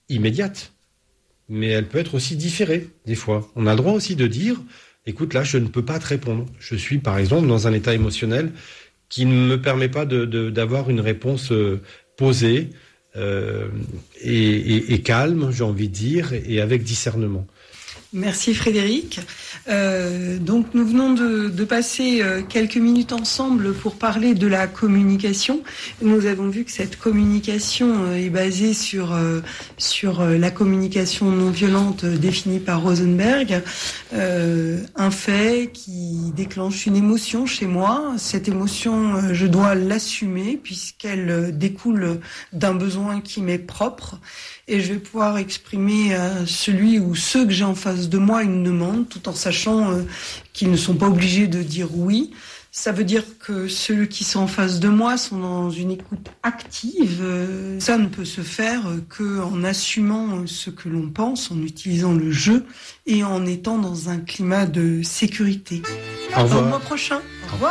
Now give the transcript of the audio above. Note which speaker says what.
Speaker 1: immédiate, mais elle peut être aussi différée, des fois. On a le droit aussi de dire, écoute, là, je ne peux pas te répondre. Je suis, par exemple, dans un état émotionnel qui ne me permet pas d'avoir une réponse posée et calme, j'ai envie de dire, et avec discernement.
Speaker 2: Merci Frédéric. Donc nous venons de passer quelques minutes ensemble pour parler de la communication. Nous avons vu que cette communication est basée sur la communication non violente définie par Rosenberg. Un fait qui déclenche une émotion chez moi. Cette émotion, je dois l'assumer puisqu'elle découle d'un besoin qui m'est propre. Et je vais pouvoir exprimer à celui ou ceux que j'ai en face de moi une demande, tout en sachant qu'ils ne sont pas obligés de dire oui. Ça veut dire que ceux qui sont en face de moi sont dans une écoute active. Ça ne peut se faire qu'en assumant ce que l'on pense, en utilisant le jeu et en étant dans un climat de sécurité.
Speaker 1: Au revoir.
Speaker 2: Au mois prochain. Au revoir.